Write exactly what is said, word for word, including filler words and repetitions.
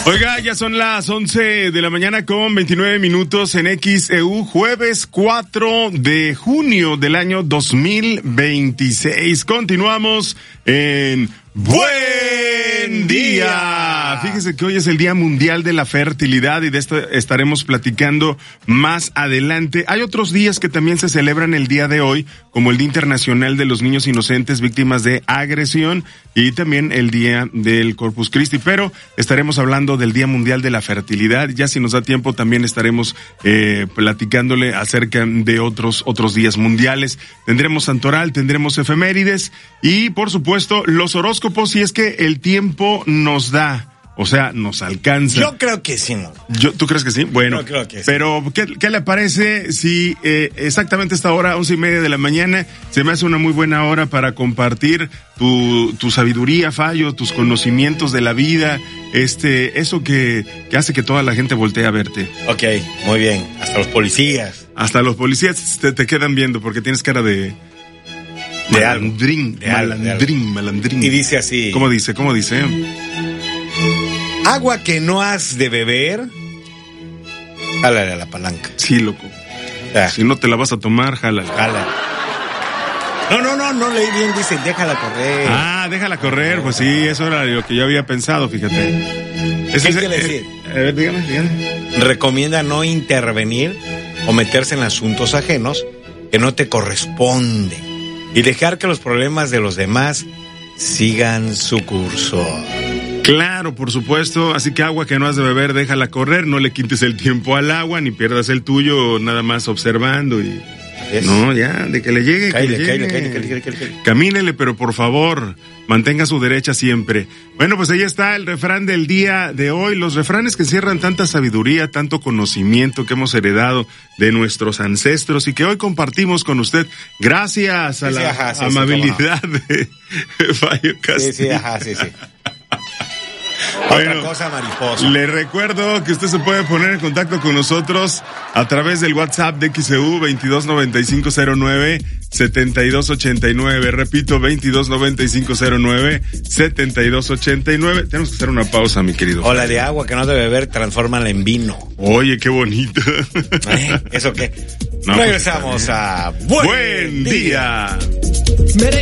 Oiga, ya son las once de la mañana con veintinueve minutos en X E U, jueves cuatro de junio del año dos mil veintiséis. Continuamos en Buen Día. Fíjese que hoy es el Día Mundial de la Fertilidad y de esto estaremos platicando más adelante. Hay otros días que también se celebran el día de hoy, como el Día Internacional de los Niños Inocentes Víctimas de Agresión y también el Día del Corpus Christi, pero estaremos hablando del Día Mundial de la Fertilidad. Ya si nos da tiempo también estaremos eh, platicándole acerca de otros otros días mundiales. Tendremos santoral, tendremos efemérides y por supuesto los horóscopos si es que el tiempo nos da. O sea, nos alcanza. Yo creo que sí, ¿no? Yo, ¿Tú crees que sí? Bueno, Yo creo que sí. Pero, ¿qué, qué le parece si eh, exactamente esta hora, once y media de la mañana, se me hace una muy buena hora para compartir tu, tu sabiduría, Fallo, tus conocimientos de la vida, este, eso que, que hace que toda la gente voltee a verte? Ok, muy bien. Hasta los policías. Hasta los policías te, te quedan viendo porque tienes cara de... De malandrín, de algo, malandrín, de malandrín. Y dice así. ¿Cómo dice? ¿Cómo dice? Agua que no has de beber, jálale a la palanca. Sí, loco. Ah. Si no te la vas a tomar, jálala. Jala. No, no, no, no leí bien, dice, déjala correr. Ah, déjala correr, pues sí, eso era lo que yo había pensado, fíjate. ¿Qué quiere decir? Eh, a ver, dígame, dígame. Recomienda no intervenir o meterse en asuntos ajenos que no te corresponden y dejar que los problemas de los demás sigan su curso. Claro, por supuesto, así que agua que no has de beber, déjala correr, no le quites el tiempo al agua, ni pierdas el tuyo nada más observando y... ¿Es? No, ya, de que le llegue, cállale, que le cállale, llegue. cállale, cállale, cállale, cállale. Camínele, pero por favor, mantenga su derecha siempre. Bueno, pues ahí está el refrán del día de hoy, los refranes que encierran tanta sabiduría, tanto conocimiento que hemos heredado de nuestros ancestros y que hoy compartimos con usted gracias a sí, la sí, ajá, sí, amabilidad sí, de Fallo Castillo. Sí, sí, ajá, sí, sí. Bueno, otra cosa mariposa. Le recuerdo que usted se puede poner en contacto con nosotros a través del WhatsApp de X E U veintidós noventa y cinco cero nueve setenta y dos ochenta y nueve. Repito, veintidós noventa y cinco cero nueve setenta y dos ochenta y nueve. Tenemos que hacer una pausa, mi querido. O la de agua que no debe beber, transfórmala en vino. Oye, qué bonito. ¿Eh? ¿Eso qué? No, regresamos pues, a Buen, Buen Día. día.